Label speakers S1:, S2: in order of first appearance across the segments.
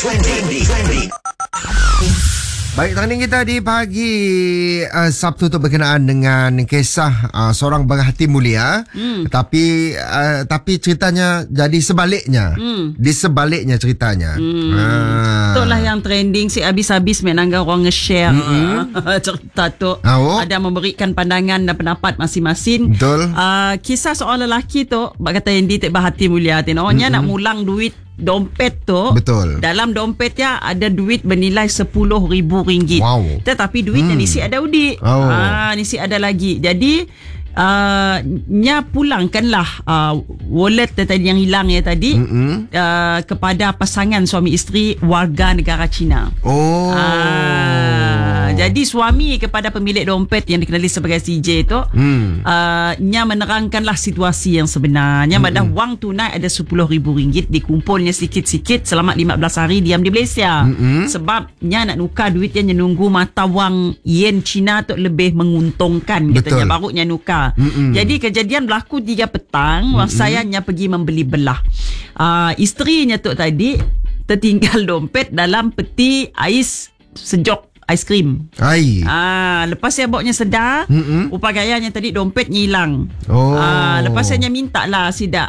S1: Trending.
S2: Baik, trending kita di pagi Sabtu tu berkenaan dengan kisah seorang berhati mulia. Tapi ceritanya jadi sebaliknya. Di sebaliknya ceritanya.
S3: Itulah yang trending. Si habis-habis menangga orang nge-share cerita tu. Ada memberikan pandangan dan pendapat masing-masing.
S2: Betul.
S3: Kisah seorang lelaki tu kata yang dia berhati mulia. Orangnya nak mulang duit dompet tu.
S2: Betul.
S3: Dalam dompetnya ada duit bernilai RM10,000.
S2: Wow.
S3: Tetapi duitnya nisi ada udik. Nisi ada lagi. Jadi nya pulangkanlah wallet tadi yang hilang ya tadi kepada pasangan suami isteri warga negara China. Jadi suami kepada pemilik dompet yang dikenali sebagai CJ tu nya menerangkanlah situasi yang sebenarnya. Madah wang tunai ada RM10,000 dikumpulnya sikit-sikit selama 15 hari diam di Malaysia. Sebab nya nak nukar duitnya nunggu mata wang yen China tu lebih menguntungkan katanya. Baru nya nukar. Jadi kejadian berlaku 3 petang. Sayanya pergi membeli belah. Isterinya tu tadi tertinggal dompet dalam peti ais sejuk aiskrim. Lepas saya bawanya sedar, rupa gayanya tadi dompetnya hilang. Lepas saya minta lah sidak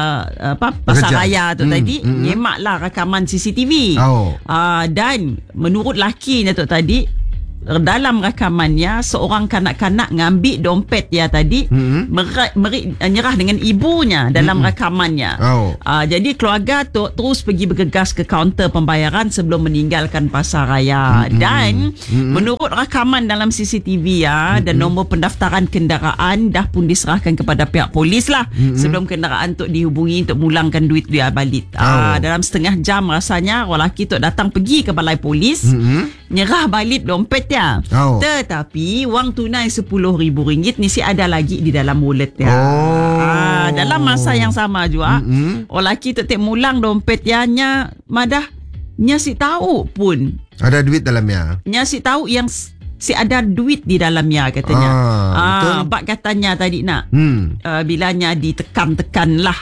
S3: pasaraya tu tadi nyemak lah rakaman CCTV. Dan menurut lakinya tu tadi, dalam rakamannya seorang kanak-kanak ngambil dompet dia tadi, menyerah dengan ibunya dalam rakamannya. Jadi keluarga tu terus pergi bergegas ke kaunter pembayaran sebelum meninggalkan pasaraya. Dan menurut rakaman dalam CCTV dan nombor pendaftaran kenderaan dah pun diserahkan kepada pihak polis lah sebelum kenderaan tu dihubungi untuk mulangkan duit dia balik. Dalam setengah jam rasanya lelaki tu datang pergi ke balai polis, nyerah balik dompet dia. Tetapi wang tunai RM10,000 ni si ada lagi di dalam wallet dia. Dalam masa yang sama juga, lelaki tu mulang dompet dia nya madah nya si tahu pun
S2: ada duit dalamnya.
S3: Nya si tahu yang si ada duit di dalamnya katanya. Bak katanya tadi nak bilanya ditekan-tekan lah.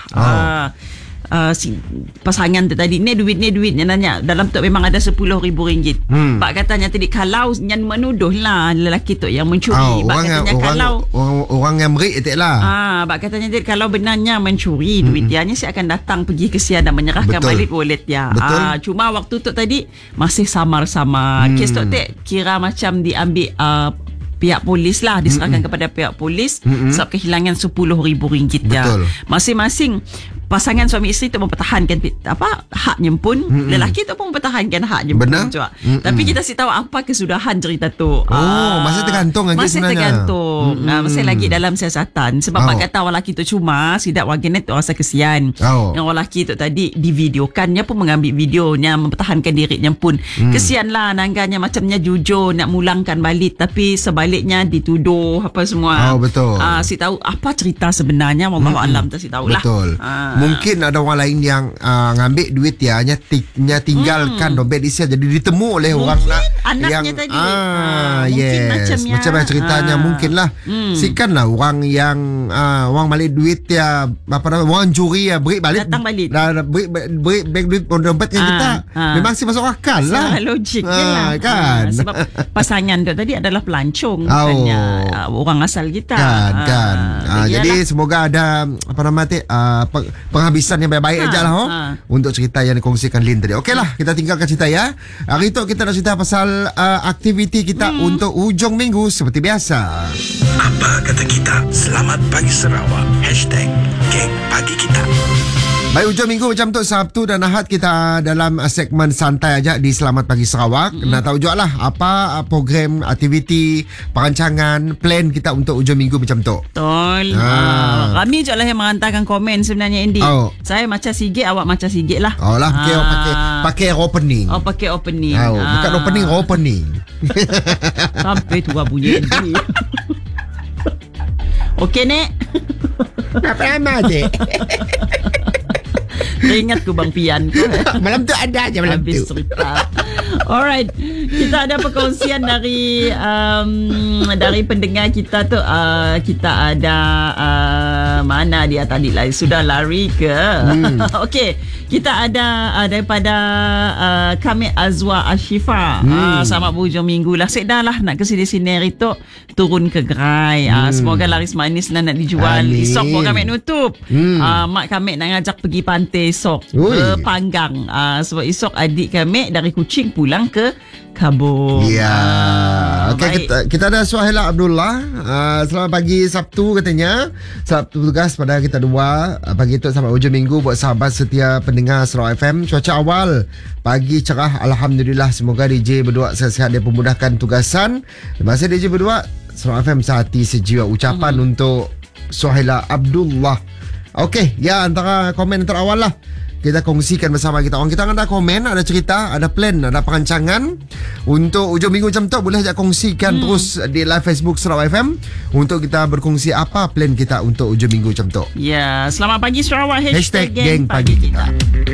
S3: Si pasangan tu tadi ni duitnya nanya dalam tu memang ada RM10,000. Pak katanya tadi kalau yang menuduh lah lelaki tu yang mencuri. Pak katanya kalau
S2: orang yang merik etik lah.
S3: Pak katanya tadi kalau benarnya mencuri duit dia si akan datang pergi ke Sia dan menyerahkan balik wallet dia. Cuma waktu tu tadi masih samar-samar. Kes tu kira macam diambil pihak polis lah, diserahkan kepada pihak polis sebab kehilangan RM10,000 dia. Masing-masing pasangan suami isteri tu mempertahankan haknya pun, lelaki tu pun mempertahankan haknya pun. Tapi kita tahu apa kesudahan cerita tu.
S2: Masih tergantung lagi
S3: masih
S2: sebenarnya.
S3: Tergantung. Masih lagi dalam siasatan. Sebab Pak kata lelaki tu cuma sidak warganet tu rasa kesian. Yang lelaki tu tadi divideokannya pun mengambil videonya, mempertahankan dirinya pun. Kesian lah nangganya macamnya jujur nak mulangkan balik tapi sebaliknya dituduh apa semua.
S2: Betul.
S3: Si tahu apa cerita sebenarnya, wallahu alam tak si tahulah.
S2: Betul. Mungkin ada orang lain yang ngambil duit dia nya tinggalkan dompet dia jadi ditemu oleh orang
S3: anaknya
S2: yang
S3: tadi.
S2: Mungkin macam ceritanya mungkinlah. Sikanlah orang yang orang balik duit dia orang curi beri balik
S3: datang balik.
S2: Beri beg duit dompetnya kita. Memang sih masuk akal lah.
S3: Logik lah.
S2: Kan.
S3: Sebab pasangan tu tadi adalah pelancong bukannya orang asal kita.
S2: Kan. Jadi semoga ada penghabisan yang baik-baik aja lah untuk cerita yang dikongsikan Lin tadi. Okeylah, kita tinggalkan cerita ya. Hari tu kita nak cerita pasal aktiviti kita untuk hujung minggu seperti biasa.
S1: Apa kata kita? Selamat Pagi Sarawak. #Geng Pagi Kita.
S2: Baik, hujung minggu macam tu Sabtu dan Ahad kita dalam segmen santai aja di Selamat Pagi Sarawak. Nak tahu juga lah apa program, aktiviti, perancangan, plan kita untuk hujung minggu macam tu.
S3: Betul. Kami juga lah yang menghantarkan komen sebenarnya Andy. Saya macam Sigit, awak macam Sigit lah.
S2: Pakai opening.
S3: Pakai opening.
S2: Bukan opening.
S3: Sampai tua bunyi Andy. Okey, Nek.
S2: Apa nama, Dek?
S3: Ingat ku Bang Pian ko.
S2: Malam tu ada je malam
S3: Habis
S2: tu.
S3: cerita. Alright, kita ada perkongsian dari pendengar kita tu. Kita ada mana dia tadi lah, sudah lari ke? Okey, kita ada daripada kami Azwa Ashifa. Selamat berhujung minggu lah. Sedar lah nak ke sini-sini hari tu turun ke gerai. Semoga laris manis lah nak dijual.
S2: Amin.
S3: Esok pun kami nutup. Mak kami nak ngajak pergi pantai esok.
S2: Ui.
S3: Berpanggang. Sebab esok adik kami dari Kuching pulang ke Kabung.
S2: Ya.
S3: baik.
S2: Okey, kita ada Suhaila Abdullah. Selamat pagi Sabtu katanya. Selamat bertugas pada kita dua. Pagi tu sampai hujung minggu buat sahabat setia pendengar Sarawak FM. Cuaca awal pagi cerah, alhamdulillah. Semoga DJ berdua sehat-sehat dan memudahkan tugasan. Terima kasih DJ berdua. Sarawak FM sehati sejiwa. Ucapan untuk Suhaila Abdullah. Okey, ya, antara komen terawal lah kita kongsikan bersama kita. Orang kita ada komen, ada cerita, ada plan, ada perancangan untuk hujung minggu macam tu. Boleh je kongsikan terus di live Facebook Sarawak FM untuk kita berkongsi apa plan kita untuk hujung minggu macam tu.
S3: Ya, selamat pagi Sarawak.
S2: Hashtag geng pagi kita.